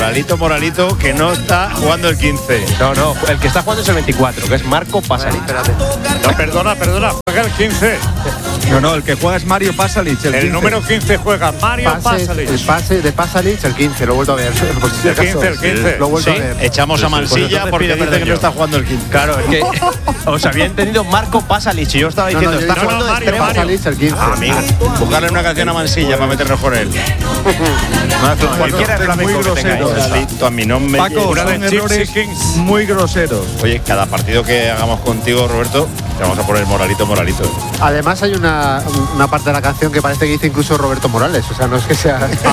Moralito, que no está jugando el 15. No, el que está jugando es el 24, que es Marco Pasalic. No, perdona, juega el 15. No, el que juega es Mario Pasalic. El número 15 juega Mario Pasalic. El pase de Pasalic, el 15, lo he vuelto a ver. El 15. Lo he vuelto a ver. Echamos a Mansilla porque dice que no está jugando el 15. Claro, es que os había entendido Marco Pasalic y yo estaba diciendo, está jugando Mario Pasalic, el 15. Amigo, buscarle una canción a Mansilla para meternos con él. Cualquiera es muy grosero. A mí no me Paco, una son de errores muy groseros. Oye, cada partido que hagamos contigo, Roberto, te vamos a poner Moralito. Además hay una parte de la canción que parece que dice incluso Roberto Morales, o sea, no es que sea... Sí.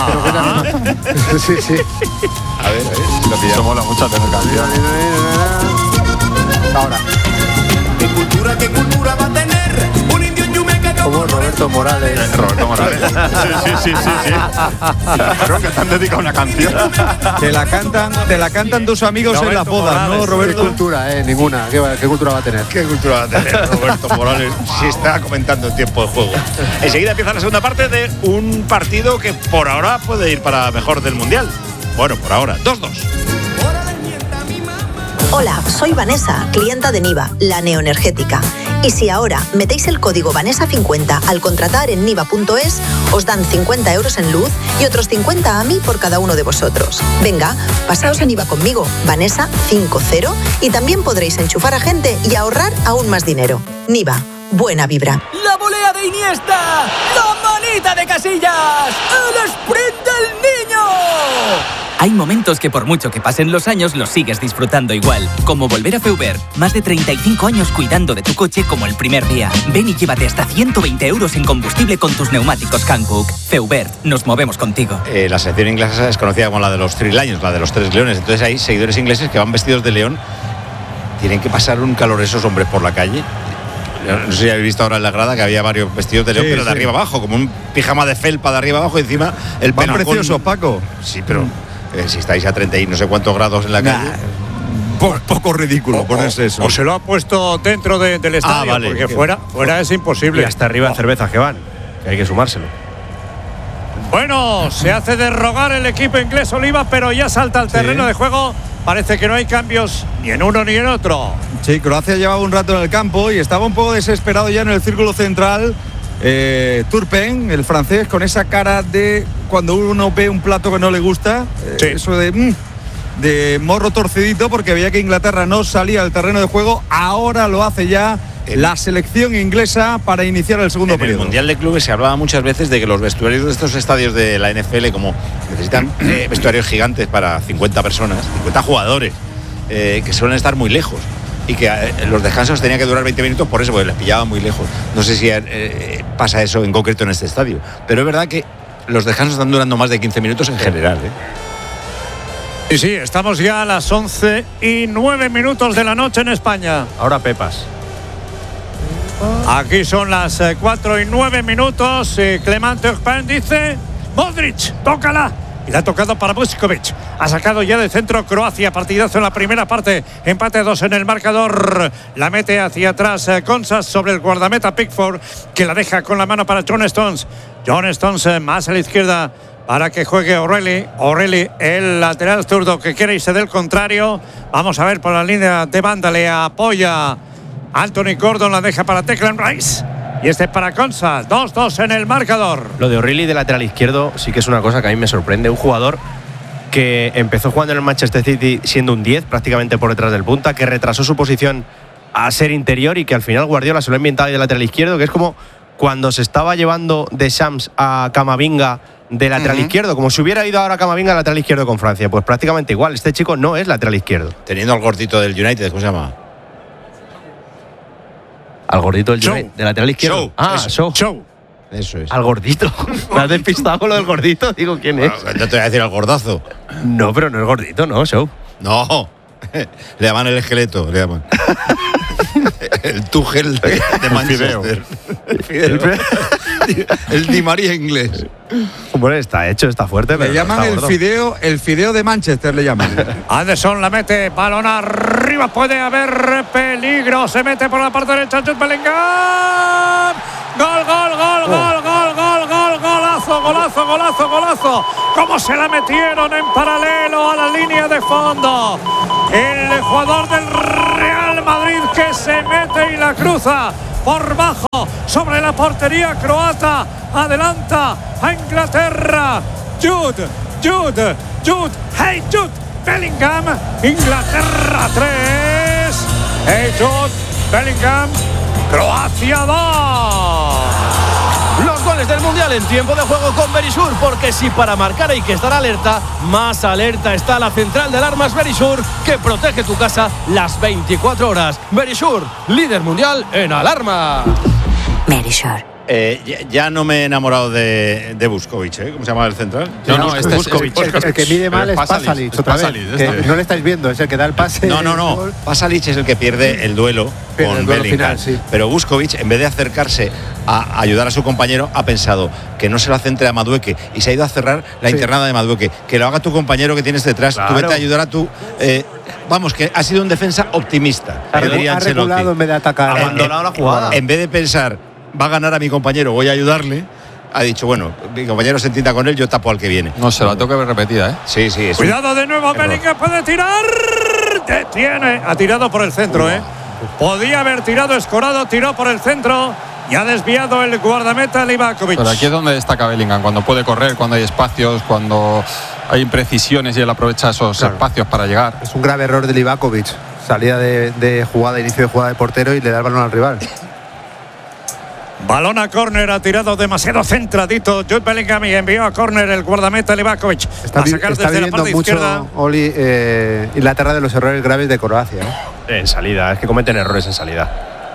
A ver, lo pillamos. Eso mola mucho tener canción. Ahora. ¿Qué cultura va a tener un indio en Yumeca Como Roberto Morales. Roberto Morales. Sí. Creo que te han dedicado una canción. Te la cantan tus amigos Roberto en las bodas, Morales, ¿no, ¿Qué Roberto? cultura, ninguna? ¿Qué cultura va a tener? ¿Qué cultura va a tener Roberto Morales si está comentando en tiempo de juego? Enseguida empieza la segunda parte de un partido que por ahora puede ir para mejor del Mundial. Bueno, por ahora, 2-2. Hola, soy Vanessa, clienta de Niva, la neoenergética. Y si ahora metéis el código Vanessa50 al contratar en niva.es, os dan 50 euros en luz y otros 50 a mí por cada uno de vosotros. Venga, pasaos a Niva conmigo, Vanessa50, y también podréis enchufar a gente y ahorrar aún más dinero. Niva, buena vibra. La volea de Iniesta, la manita de Casillas, el sprint del niño. Hay momentos que por mucho que pasen los años los sigues disfrutando igual. Como volver a Feubert. Más de 35 años cuidando de tu coche como el primer día. Ven y llévate hasta 120 euros en combustible con tus neumáticos Hankook. Feubert, nos movemos contigo. La selección inglesa es conocida como la de los Three Lions, la de los tres leones. Entonces hay seguidores ingleses que van vestidos de león. Tienen que pasar un calor esos hombres por la calle. No sé si habéis visto ahora en la grada que había varios vestidos de león, pero de arriba abajo, como un pijama de felpa de arriba abajo y encima el Van penacón. preciosos, Paco. Sí, pero si estáis a 30 y no sé cuántos grados en la calle. Poco ridículo ponerse eso. O se lo ha puesto dentro del estadio, vale. porque fuera es imposible. Y hasta arriba en cervezas que van, que hay que sumárselo. Bueno, se hace de rogar el equipo inglés Oliva, pero ya salta al terreno de juego. Parece que no hay cambios ni en uno ni en otro. Sí, Croacia llevaba un rato en el campo y estaba un poco desesperado ya en el círculo central. Turpin, el francés, con esa cara de cuando uno ve un plato que no le gusta, eso de morro torcidito, porque veía que Inglaterra no salía del terreno de juego. Ahora lo hace ya la selección inglesa para iniciar el segundo periodo. En el Mundial de Clubes se hablaba muchas veces de que los vestuarios de estos estadios de la NFL, como necesitan vestuarios gigantes para 50 personas, 50 jugadores, que suelen estar muy lejos. Y que los descansos tenían que durar 20 minutos por eso, porque les pillaban muy lejos. No sé si pasa eso en concreto en este estadio, pero es verdad que los descansos están durando más de 15 minutos en general. Y sí, estamos ya a las 11:09 de la noche en España. Ahora Pepas. Aquí son las 4:09. Clement Turpin dice: Modric, tócala. Y la ha tocado para Vuskovic. Ha sacado ya de centro Croacia. Partidazo en la primera parte. Empate 2 en el marcador. La mete hacia atrás Consas sobre el guardameta Pickford, que la deja con la mano para John Stones. John Stones más a la izquierda para que juegue O'Reilly, el lateral zurdo que quiere irse del contrario. Vamos a ver por la línea de banda. Le apoya Anthony Gordon. La deja para Declan Rice. Y este es para Consas. 2-2 en el marcador. Lo de O'Reilly de lateral izquierdo sí que es una cosa que a mí me sorprende. Un jugador que empezó jugando en el Manchester City siendo un 10, prácticamente por detrás del punta, que retrasó su posición a ser interior y que al final Guardiola se lo ha inventado de lateral izquierdo, que es como cuando se estaba llevando de Shams a Camavinga de lateral izquierdo, como si hubiera ido ahora Camavinga a lateral izquierdo con Francia. Pues prácticamente igual. Este chico no es lateral izquierdo. Teniendo al gordito del United, ¿cómo se llama? Al gordito del United, de lateral izquierdo. Show. Eso es. Al gordito. ¿Me has despistado con lo del gordito? Digo, ¿quién es? No te voy a decir al gordazo. No, pero no es gordito, no, Show. No. Le llaman el esqueleto, le llaman. El Tuchel de Manchester. El Di María inglés. Bueno, está hecho, está fuerte. Le llaman el fideo de Manchester, le llaman. Anderson la mete, balón arriba, puede haber peligro, se mete por la parte derecha, Jude Bellingham. Gol, golazo. ¿Cómo Se la metieron en paralelo a la línea de fondo. El jugador del Real Madrid que se mete y la cruza por bajo sobre la portería croata. Adelanta a Inglaterra. Jude. Hey Jude Bellingham. Inglaterra 3. Hey Jude Bellingham. Croacia 2. Los goles del Mundial en tiempo de juego con Verisur, porque si para marcar hay que estar alerta, más alerta está la central de alarmas Verisur, que protege tu casa las 24 horas. Verisur, líder mundial en alarma. Verisur. Ya no me he enamorado de Vuskovic, ¿eh? ¿Cómo se llama el central? No, este Vuskovic. El que mide mal es Pasalic, otra vez. Que no le estáis viendo, es el que da el pase. No. Pasalic es el que pierde el duelo con Bellingham. Final, sí. Pero Vuskovic, en vez de acercarse a ayudar a su compañero, ha pensado que no se lo centre a Madueke y se ha ido a cerrar la internada de Madueke. Que lo haga tu compañero que tienes detrás. Claro. Tú vete a ayudar a tu... vamos, que ha sido un defensa optimista. Ha regulado en vez de atacar. Ha abandonado la jugada. En vez de pensar, va a ganar a mi compañero, voy a ayudarle, ha dicho, bueno, mi compañero se entienda con él, yo tapo al que viene. No, se la tengo que ver repetida, ¿eh? Sí. Cuidado de nuevo, Bellingham puede tirar. Detiene. Ha tirado por el centro, ¿eh? Podía haber tirado Escorado, tiró por el centro y ha desviado el guardameta Livakovic. Pero aquí es donde destaca Bellingham, cuando puede correr, cuando hay espacios, cuando hay imprecisiones y él aprovecha esos espacios para llegar. Es un grave error de Livakovic. Salida de jugada, inicio de jugada de portero y le da el balón al rival. Balón a córner, ha tirado demasiado centradito Jude Bellingham y envió a córner el guardameta Livakovic. Está viviendo mucho izquierda. Oli, Inglaterra de los errores graves de Croacia, ¿eh? En salida, es que cometen errores en salida.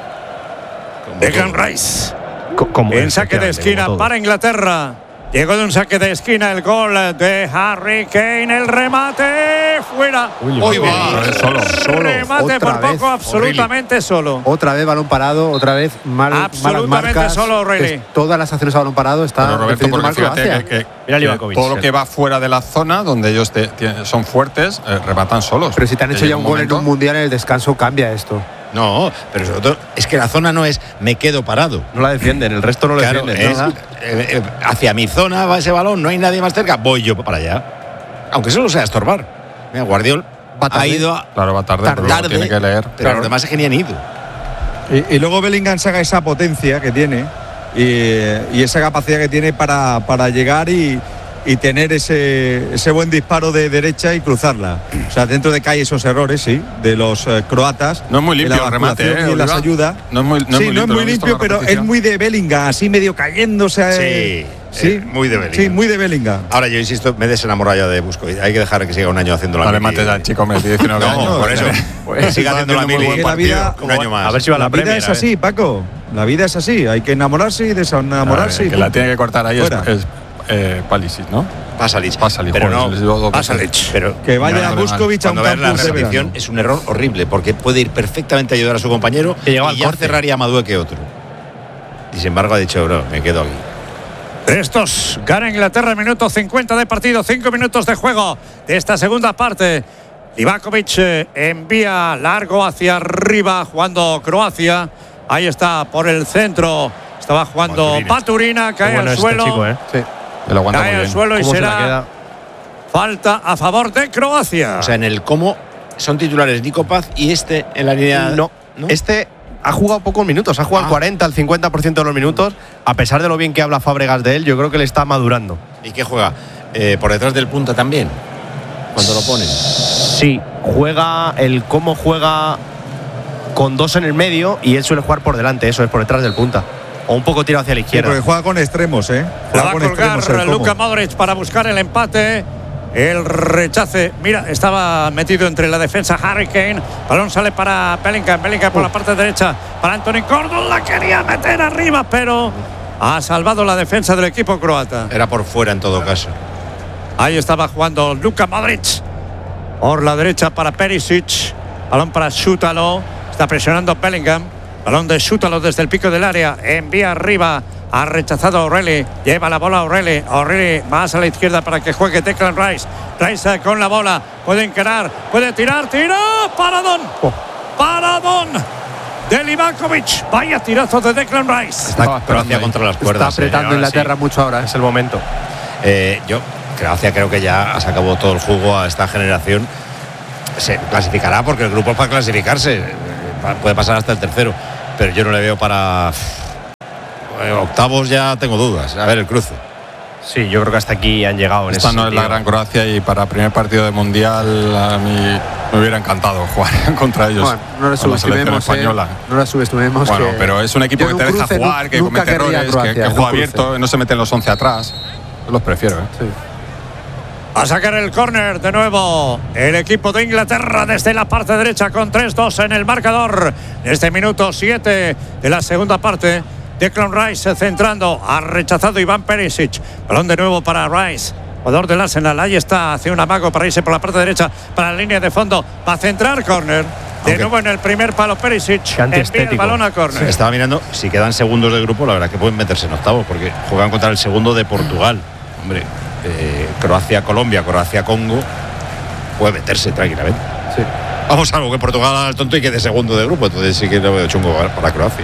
Declan Rice. En saque de esquina para Inglaterra. Llegó de un saque de esquina el gol de Harry Kane. El remate fuera. Hoy va solo. Remate por poco, absolutamente solo. Otra vez balón parado, otra vez absolutamente malas marcas. Solo, O'Reilly. Todas las acciones a balón parado están. Pero Roberto, porque fíjate que todo lo que va fuera de la zona donde ellos son fuertes, rematan solos. Pero si te han hecho ya un gol en un mundial, en el descanso cambia esto. No, pero sobre todo es que la zona no es me quedo parado. No la defienden, el resto no lo defienden. Hacia mi zona va ese balón, no hay nadie más cerca, voy yo para allá. Aunque solo sea estorbar. Mira, Guardiol ha ido va tarde, pero tiene que leer. Pero los demás es que ni han ido. Y luego Bellingham saca esa potencia que tiene y esa capacidad que tiene para llegar y tener ese buen disparo de derecha y cruzarla. O sea, dentro de que hay esos errores, sí, de los croatas. No es muy limpio el remate, y las ayuda. No es muy limpio, pero es muy de Bellingham, así medio cayéndose. Sí, muy de Bellingham. Sí, muy de Bellingham. Ahora yo insisto, me he desenamorado ya de Vuskovic. Hay que dejar que siga un año haciendo la misma. No le mates al chico, me 19 años. No, por eso. Que siga haciendo la misma un año más. A ver si va la vida es así, Paco. La vida es así. Hay que enamorarse y desenamorarse. Que la tiene que cortar ahí es Pulisic, ¿no? Pasalic. Pero no Pasalic. Pero que vaya Vuskovic a un campo la repetición es un error horrible porque puede ir perfectamente a ayudar a su compañero y ya cerraría a Madueke otro. Y sin embargo ha dicho, bro, me quedo aquí. Estos gana Inglaterra, minuto 50 de partido, 5 minutos de juego de esta segunda parte. Livakovic envía largo hacia arriba, jugando Croacia. Ahí está por el centro. Estaba jugando Baturina, cae al suelo. Chico, sí. Lo aguanta cae muy al bien. suelo y será falta a favor de Croacia. O sea, en el cómo son titulares Nico Paz y este en la línea. No. Este ha jugado pocos minutos, ha jugado el 40, el 50% de los minutos. A pesar de lo bien que habla Fábregas de él, yo creo que le está madurando. ¿Y qué juega? ¿Por detrás del punta también? Cuando lo ponen. Sí, juega cómo juega con dos en el medio y él suele jugar por delante, eso es, por detrás del punta. O un poco tirado hacia la izquierda. Sí, porque juega con extremos, ¿eh? La va a colgar Luka Modric para buscar el empate. El rechace. Mira, estaba metido entre la defensa Harry Kane. Balón sale para Bellingham. Bellingham por la parte derecha para Anthony Gordon. La quería meter arriba, pero ha salvado la defensa del equipo croata. Era por fuera en todo caso. Ahí estaba jugando Luka Modric. Por la derecha para Perisic. Balón para Šutalo. Está presionando Bellingham. Balón de Šutalo desde el pico del área. Envía arriba. Ha rechazado a O'Reilly. Lleva la bola a O'Reilly. O'Reilly más a la izquierda para que juegue Declan Rice. Rice con la bola. Puede encarar. Puede tirar. ¡Tira! ¡Paradón! ¡Paradón! De Livakovic. Vaya tirazo de Declan Rice. Está Croacia contra las cuerdas. Está apretando Inglaterra mucho ahora. Es el momento. Yo Croacia creo que ya ha sacado todo el jugo a esta generación. Se clasificará porque el grupo es para clasificarse. Puede pasar hasta el tercero. Pero yo no le veo para octavos, ya tengo dudas. A ver el cruce. Sí, yo creo que hasta aquí han llegado. Esta no es la gran Croacia y para primer partido de Mundial a mí me hubiera encantado jugar contra ellos. Bueno, no la subestimemos, española. No la subestimemos. Bueno, pero es un equipo que te deja jugar, que comete errores, que juega abierto, no se meten los 11 atrás. Yo los prefiero, Sí. A sacar el córner de nuevo el equipo de Inglaterra desde la parte derecha con 3-2 en el marcador. En este minuto 7 de la segunda parte, Declan Rice centrando, ha rechazado Iván Perisic. Balón de nuevo para Rice, jugador del Arsenal. Ahí está, hace un amago para irse por la parte derecha, para la línea de fondo, va a centrar córner. De nuevo en el primer palo Perisic, envía el balón a córner. Sí. Estaba mirando, si quedan segundos de grupo, la verdad que pueden meterse en octavos, porque juegan contra el segundo de Portugal. Hombre, Croacia-Colombia, Croacia-Congo, puede meterse tranquilamente. Sí. Vamos, algo que Portugal haga el tonto y quede segundo de grupo, entonces sí que lo veo chungo para Croacia.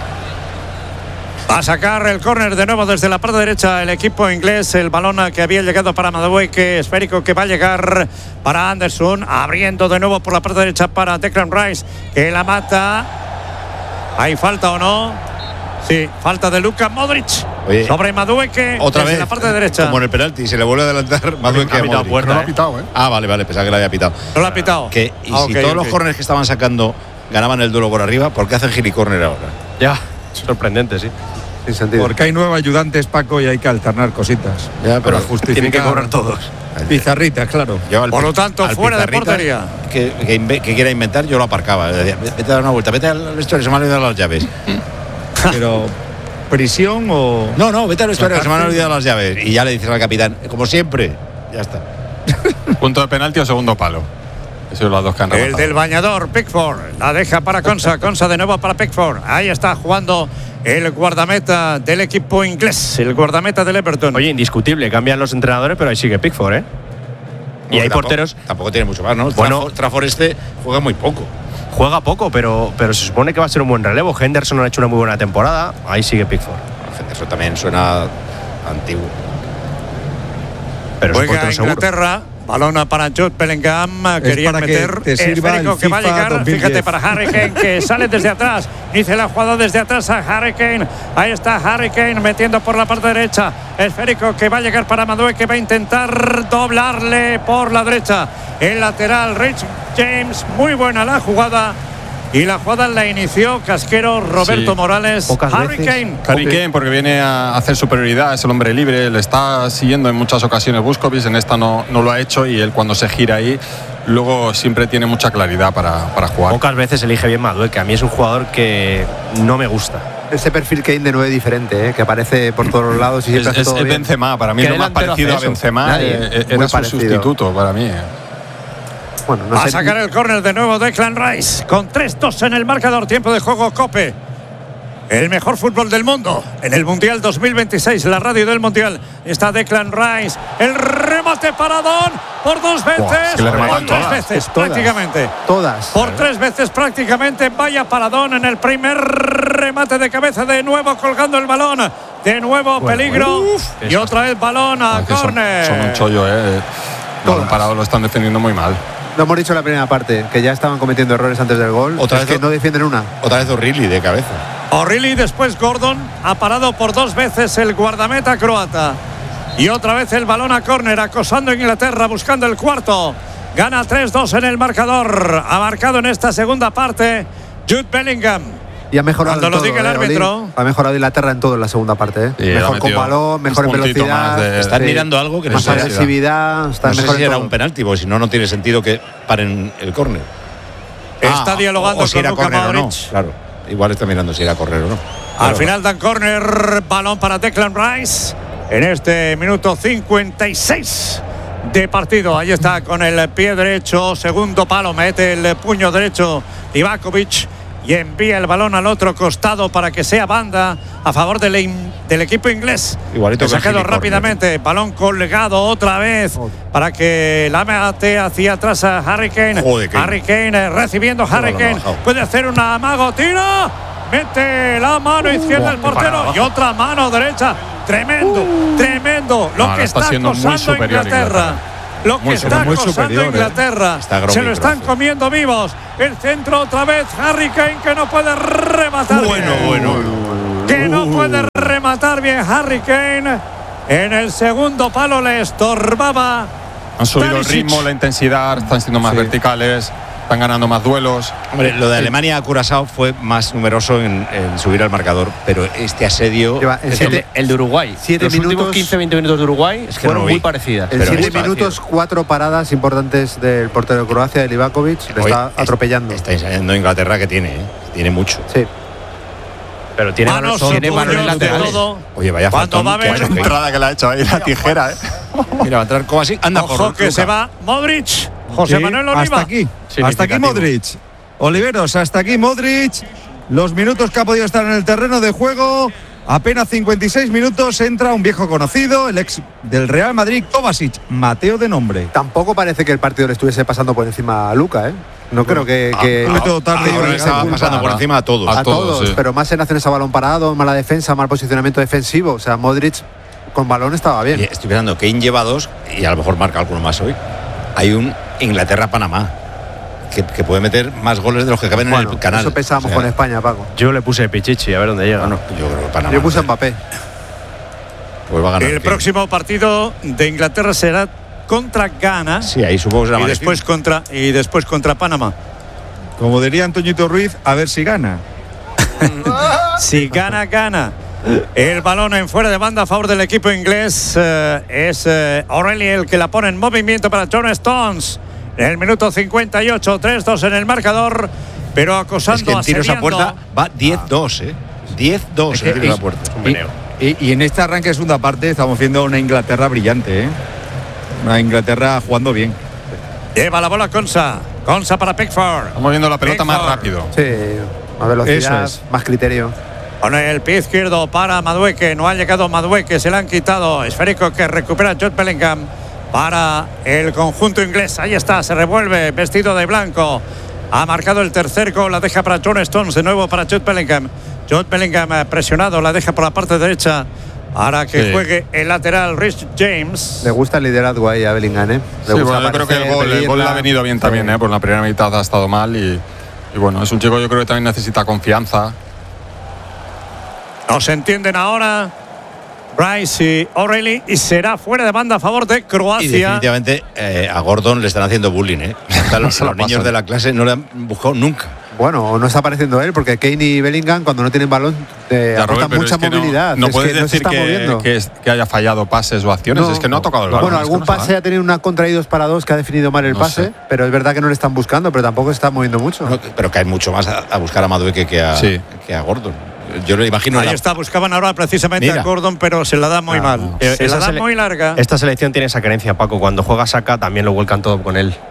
Va a sacar el córner de nuevo desde la parte derecha el equipo inglés. El balón que había llegado para Madueke, esférico que va a llegar para Anderson. Abriendo de nuevo por la parte derecha para Declan Rice, que la mata. ¿Hay falta o no? Sí, falta de Luka Modric. Oye, sobre Madueke otra desde vez la parte derecha. Como en el penalti, se le vuelve a adelantar Madueke a Modric. Puerta, no lo ha pitado, ¿eh? Ah, vale, pensaba que lo había pitado. No lo ha pitado. Si todos los córneres que estaban sacando ganaban el duelo por arriba, ¿por qué hacen gilicórner ahora? Ya, sorprendente, sí. Sin sentido. Porque hay nuevos ayudantes, Paco, y hay que alternar cositas. Ya, pero tienen que cobrar todos. Pizarritas, claro. Por lo tanto, fuera de portería. Que quiera inventar, yo lo aparcaba. Decía, vete a dar una vuelta, vete al vestuario, se me han olvidado las llaves. Pero, ¿prisión o...? No, vete al vestuario, se me han olvidado las llaves. Y ya le dices al capitán, como siempre, ya está. ¿Punto de penalti o segundo palo? Esos son los dos que han rematado. El del bañador, Pickford. La deja para Konsa. Konsa de nuevo para Pickford. Ahí está jugando el guardameta del equipo inglés. El guardameta del Everton. Oye, indiscutible. Cambian los entrenadores, pero ahí sigue Pickford, ¿eh? Y hay porteros. Tampoco tiene mucho más, ¿no? Bueno, Trafford juega muy poco. Juega poco, pero se supone que va a ser un buen relevo. Henderson ha hecho una muy buena temporada. Ahí sigue Pickford. Henderson también suena antiguo. Pero juega a Inglaterra. Balón para Jude Bellingham. Querían meter el esférico que va a llegar. 2010. Fíjate para Harry Kane, que sale desde atrás. Dice la jugada desde atrás a Harry Kane. Ahí está Harry Kane metiendo por la parte derecha. Esférico que va a llegar para Madueke, que va a intentar doblarle por la derecha. El lateral, Rich James. Muy buena la jugada. Y la jugada la inició Casquero, Roberto Morales. Harry Kane, porque viene a hacer superioridad, es el hombre libre, le está siguiendo en muchas ocasiones Buscovic, en esta no lo ha hecho, y él cuando se gira ahí, luego siempre tiene mucha claridad para jugar. Pocas veces elige bien Madueke, a mí es un jugador que no me gusta. Ese perfil Kane de 9 diferente, que aparece por todos los lados y siempre hace todo bien. Benzema, para mí es lo más parecido a Benzema, era su sustituto para mí. Bueno, va a sacar el córner de nuevo Declan Rice con 3-2 en el marcador. Tiempo de juego COPE. El mejor fútbol del mundo en el Mundial 2026. La radio del Mundial. Está Declan Rice. El remate paradón por 2 veces. Por 3 veces prácticamente. Todas. Por 3 veces prácticamente. Vaya paradón en el primer remate de cabeza. De nuevo colgando el balón. De nuevo peligro. Y otra vez balón a córner. Son un chollo, Balón parado lo están defendiendo muy mal. Lo hemos dicho en la primera parte, que ya estaban cometiendo errores antes del gol. Otra vez que no defienden una. Otra vez O'Reilly de cabeza. O'Reilly, después Gordon. Ha parado por 2 veces el guardameta croata. Y otra vez el balón a córner, acosando a Inglaterra, buscando el cuarto. Gana 3-2 en el marcador. Ha marcado en esta segunda parte Jude Bellingham. Y ha mejorado cuando lo todo, diga el árbitro. Ha mejorado Inglaterra en todo en la segunda parte. Mejor con balón, mejor en velocidad. Están mirando algo que más agresividad. No sé si era un penalti, porque si no tiene sentido que paren el córner. Está dialogando si era córner o no. Claro, igual está mirando si era córner o no. Al final dan córner, balón para Declan Rice. En este minuto 56 de partido. Ahí está con el pie derecho, segundo palo, mete el puño derecho Livakovic. Y envía el balón al otro costado para que sea banda a favor del equipo inglés. Igualito que sacado rápidamente. Balón colgado otra vez para que la mete hacia atrás a Harry Kane. Harry Kane recibiendo Harry Kane. Puede hacer una amago, tira. Mete la mano izquierda del portero y otra mano derecha Tremendo. Lo que está acosando Inglaterra. Lo que está acosando Inglaterra. Se lo están comiendo vivos. El centro otra vez. Harry Kane que no puede rematar. Que no puede rematar bien Harry Kane. En el segundo palo le estorbaba. Han subido el ritmo, la intensidad, están siendo más verticales. Están ganando más duelos. Hombre, lo de Alemania a Curazao fue más numeroso en subir al marcador, pero este asedio. El de Uruguay. 7 Los minutos. últimos 15-20 minutos de Uruguay fueron muy parecidas. En 7 minutos, 4 paradas importantes del portero de Croacia, de Livakovic. Le está atropellando. Está enseñando Inglaterra que tiene, Tiene mucho. Sí. Pero tiene balones laterales. Oye, vaya faltón. Qué entrada que le ha hecho ahí la tijera, Mira, va a entrar Kovacic. Anda, ojo que se va Modric. José Manuel Oliva. Hasta aquí Modric. Oliveros, hasta aquí Modric. Los minutos que ha podido estar en el terreno de juego. Apenas 56 minutos. Entra un viejo conocido, el ex del Real Madrid, Kovacic. Mateo de nombre. Tampoco parece que el partido le estuviese pasando por encima a Luka, ¿eh? No creo que estaba pasando por encima a todos. A todos, sí. Pero más en acciones a balón parado, mala defensa, mal posicionamiento defensivo. O sea, Modric con balón estaba bien. Estoy pensando, Kane lleva 2 y a lo mejor marca alguno más hoy. Hay un Inglaterra-Panamá que puede meter más goles de los que caben en el canal. Eso pensábamos con España, Paco. Yo le puse Pichichi, a ver dónde llega. Yo creo que Panamá. Yo puse Mbappé. Pues va a ganar. El próximo partido de Inglaterra será contra Ghana. Sí, ahí supongo que será y después contra Panamá. Como diría Antoñito Ruiz, a ver si gana. Si gana. El balón en fuera de banda a favor del equipo inglés. Es O'Reilly el que la pone en movimiento para John Stones. En el minuto 58, 3-2 en el marcador. Pero acosando, es que en tiros a puerta va 10-2, 10-2 en tiros a puerta. Y en este arranque de segunda parte estamos viendo una Inglaterra brillante, Una Inglaterra jugando bien. Lleva la bola Konsa para Pickford. Estamos viendo la pelota más rápido. Sí, más velocidad, más criterio. Con el pie izquierdo para Madueke. No ha llegado Madueke, se le han quitado. Esférico que recupera Jude Bellingham para el conjunto inglés. Ahí está, se revuelve vestido de blanco. Ha marcado el tercer gol, la deja para John Stones, de nuevo para Jude Bellingham. Jude Bellingham presionado, la deja por la parte derecha para que juegue el lateral Rhys James. Le gusta el liderazgo ahí a Bellingham, Le gusta yo creo que el gol le ha venido bien también, por la primera mitad ha estado mal y bueno, es un chico yo creo que también necesita confianza. No se entienden ahora Rice y O'Reilly y será fuera de banda a favor de Croacia. Y definitivamente a Gordon le están haciendo bullying, Los niños de la clase no le han buscado nunca. Bueno, no está apareciendo él porque Kane y Bellingham cuando no tienen balón aportan mucha movilidad. No puedes decir que haya fallado pases o acciones, es que no ha tocado el balón. Bueno, algún pase ha tenido una contra 2 para 2 que ha definido mal el pase, pero es verdad que no le están buscando, pero tampoco se está moviendo mucho. No, pero cae mucho más a buscar a Madueke que a Gordon. Yo lo imagino. Ahí está, buscaban ahora precisamente a Gordon, pero se la da muy mal. Se la da muy larga. Esta selección tiene esa carencia, Paco. Cuando juega Saka también lo vuelcan todo con él.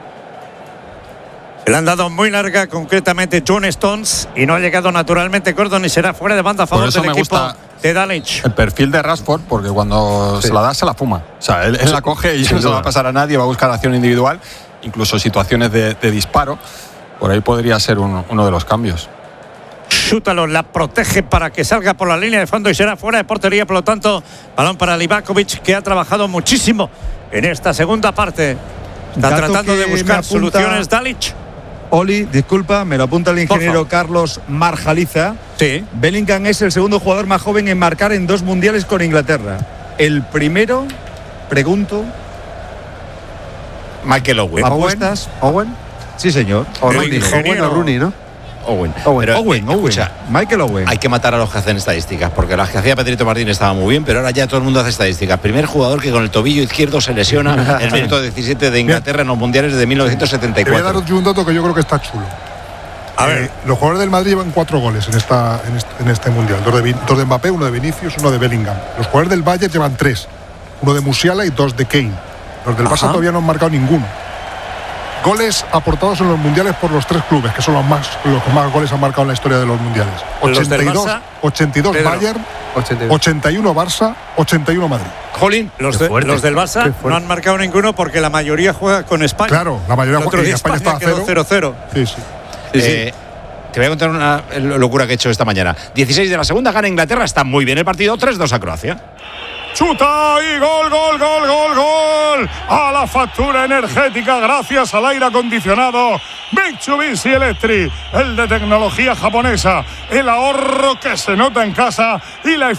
Se la han dado muy larga, concretamente John Stones, y no ha llegado naturalmente Gordon y será fuera de banda a favor del equipo de Dalic. El perfil de Rashford, porque cuando se la da, se la fuma. O sea, él la coge y no se la va a pasar a nadie, va a buscar acción individual, incluso situaciones de disparo. Por ahí podría ser uno de los cambios. Chútalo, la protege para que salga por la línea de fondo y será fuera de portería, por lo tanto, balón para Livakovic, que ha trabajado muchísimo en esta segunda parte. Está tratando de buscar soluciones Dalic. Oli, disculpa, me lo apunta el ingeniero Carlos Marjaliza. Sí. Bellingham es el segundo jugador más joven en marcar en 2 mundiales con Inglaterra. El primero, pregunto. Michael Owen. ¿Apuestas? ¿Owen? Sí, señor. Owen o Rooney, ¿no? Owen. Escucha, Michael Owen. Hay que matar a los que hacen estadísticas, porque las que hacía Pedrito Martín estaban muy bien, pero ahora ya todo el mundo hace estadísticas. Primer jugador que con el tobillo izquierdo se lesiona el minuto 17 de Inglaterra en los mundiales de 1974. Te voy a daros un dato que yo creo que está chulo. A ver. Los jugadores del Madrid llevan 4 goles en este mundial. 2 de Mbappé, 1 de Vinicius, 1 de Bellingham. Los jugadores del Bayern llevan 3. 1 de Musiala y 2 de Kane. Los del Barça todavía no han marcado ninguno. Goles aportados en los mundiales por los 3 clubes, que son los que más goles han marcado en la historia de los mundiales. 82 Bayern, 81 Barça, 81 Madrid. Jolín, los del Barça no han marcado ninguno porque la mayoría juega con España. Claro, la mayoría juega, y España está a 0. 0-0. Sí. te voy a contar una locura que he hecho esta mañana. 16 de la segunda, gana Inglaterra, está muy bien el partido, 3-2 a Croacia. Chuta y gol, gol, gol, gol, gol. A la factura energética gracias al aire acondicionado Mitsubishi Electric, el de tecnología japonesa. El ahorro que se nota en casa y la